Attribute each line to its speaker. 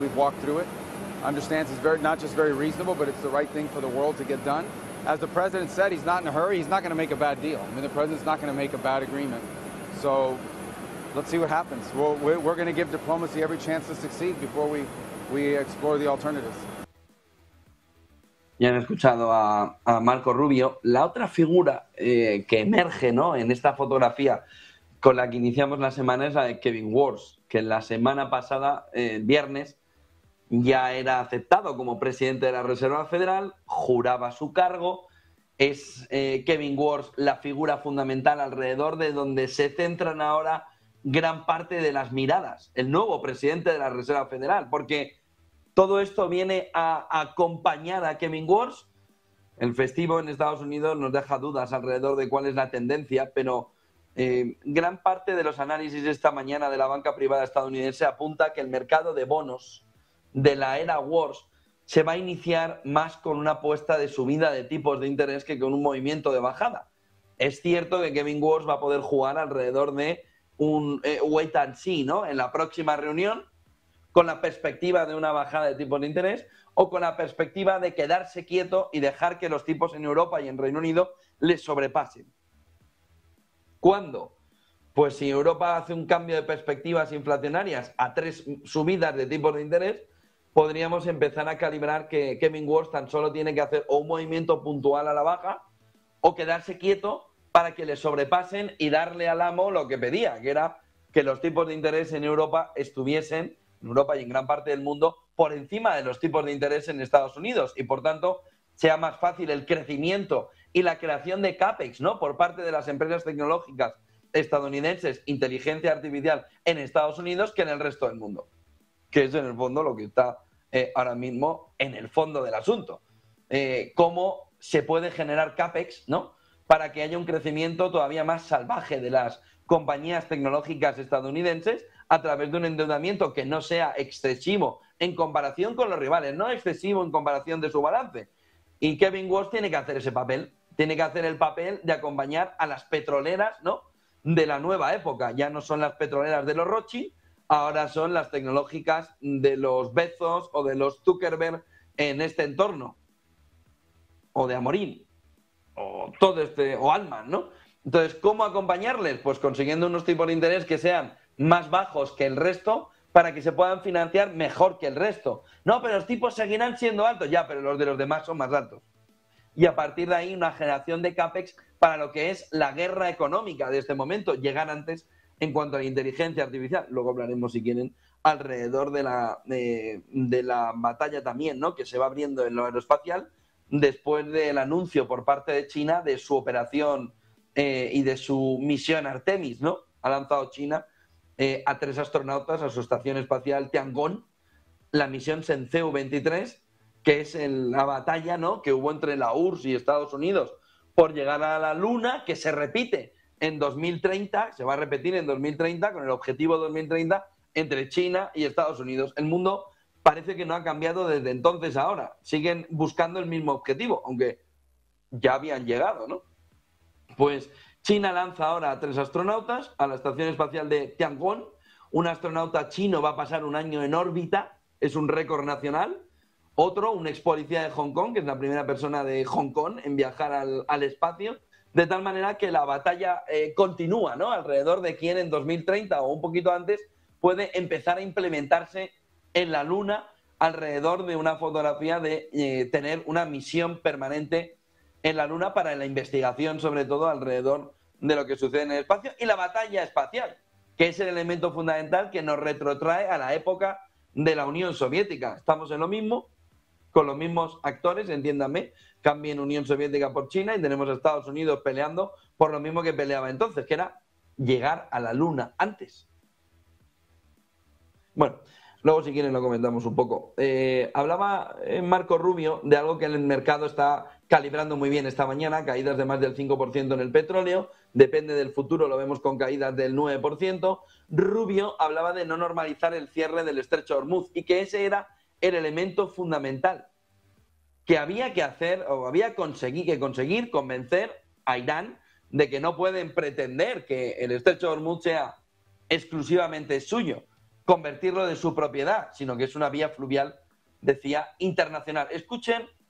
Speaker 1: We've walked through it. Understands it's not just very reasonable, but it's the right thing for the world to get done. As the president said, he's not in a hurry. He's not going to make a bad deal. I mean, the president's not going to make a bad agreement. So let's see what happens. We're going to give diplomacy every chance to succeed before we explore the alternatives.
Speaker 2: Ya han escuchado a Marco Rubio. La otra figura que emerge, ¿no?, en esta fotografía con la que iniciamos la semana es la de Kevin Warsh, que la semana pasada, viernes, ya era aceptado como presidente de la Reserva Federal, juraba su cargo. Es Kevin Warsh la figura fundamental alrededor de donde se centran ahora gran parte de las miradas, el nuevo presidente de la Reserva Federal, porque todo esto viene a acompañar a Kevin Warsh. El festivo en Estados Unidos nos deja dudas alrededor de cuál es la tendencia, pero gran parte de los análisis esta mañana de la banca privada estadounidense apunta que el mercado de bonos de la era Warsh se va a iniciar más con una apuesta de subida de tipos de interés que con un movimiento de bajada. Es cierto que Kevin Warsh va a poder jugar alrededor de un wait and see, ¿no?, en la próxima reunión, con la perspectiva de una bajada de tipos de interés o con la perspectiva de quedarse quieto y dejar que los tipos en Europa y en Reino Unido les sobrepasen. ¿Cuándo? Pues si Europa hace un cambio de perspectivas inflacionarias a 3 subidas de tipos de interés, podríamos empezar a calibrar que Kevin Warsh tan solo tiene que hacer o un movimiento puntual a la baja o quedarse quieto para que le sobrepasen y darle al amo lo que pedía, que era que los tipos de interés en Europa estuviesen, en Europa y en gran parte del mundo, por encima de los tipos de interés en Estados Unidos y, por tanto, sea más fácil el crecimiento y la creación de CAPEX, ¿no?, por parte de las empresas tecnológicas estadounidenses, inteligencia artificial en Estados Unidos, que en el resto del mundo, que es en el fondo lo que está ahora mismo en el fondo del asunto. Cómo se puede generar CAPEX, ¿no?, para que haya un crecimiento todavía más salvaje de las compañías tecnológicas estadounidenses a través de un endeudamiento que no sea excesivo en comparación con los rivales, no excesivo en comparación de su balance. Y Kevin Warsh tiene que hacer ese papel, tiene que hacer el papel de acompañar a las petroleras, ¿no?, de la nueva época. Ya no son las petroleras de los Rothschild, ahora son las tecnológicas de los Bezos o de los Zuckerberg en este entorno, o de Amorín, o todo o Altman, ¿no? Entonces, ¿cómo acompañarles? Pues consiguiendo unos tipos de interés que sean más bajos que el resto para que se puedan financiar mejor que el resto. No, pero los tipos seguirán siendo altos. Ya, pero los de los demás son más altos. Y a partir de ahí una generación de CAPEX para lo que es la guerra económica de este momento. Llegar antes en cuanto a la inteligencia artificial. Luego hablaremos, si quieren, alrededor de la batalla también, ¿no?, que se va abriendo en lo aeroespacial después del anuncio por parte de China de su operación y de su misión Artemis, ¿no? Ha lanzado China a 3 astronautas a su estación espacial Tiangong, la misión Shenzhou 23, que es la batalla, ¿no?, que hubo entre la URSS y Estados Unidos por llegar a la Luna, que se repite en 2030, se va a repetir en 2030 con el objetivo 2030 entre China y Estados Unidos. El mundo parece que no ha cambiado desde entonces a ahora. Siguen buscando el mismo objetivo, aunque ya habían llegado, ¿no? Pues China lanza ahora a 3 astronautas a la estación espacial de Tiangong. Un astronauta chino va a pasar un año en órbita, es un récord nacional. Otro, un ex policía de Hong Kong, que es la primera persona de Hong Kong en viajar al espacio, de tal manera que la batalla continúa, ¿no?, alrededor de quién en 2030 o un poquito antes puede empezar a implementarse en la Luna, alrededor de una fotografía de tener una misión permanente en la Luna para la investigación, sobre todo alrededor de lo que sucede en el espacio, y la batalla espacial, que es el elemento fundamental que nos retrotrae a la época de la Unión Soviética. Estamos en lo mismo, con los mismos actores, entiéndanme, cambien Unión Soviética por China y tenemos a Estados Unidos peleando por lo mismo que peleaba entonces, que era llegar a la Luna antes. Bueno, luego si quieren lo comentamos un poco. Hablaba Marco Rubio de algo que el mercado está calibrando muy bien esta mañana, caídas de más del 5% en el petróleo, depende del futuro, lo vemos con caídas del 9%. Rubio hablaba de no normalizar el cierre del estrecho de Hormuz y que ese era el elemento fundamental que había que hacer o había que conseguir convencer a Irán de que no pueden pretender que el estrecho de Hormuz sea exclusivamente suyo, convertirlo de su propiedad, sino que es una vía fluvial, decía, internacional. Escuchen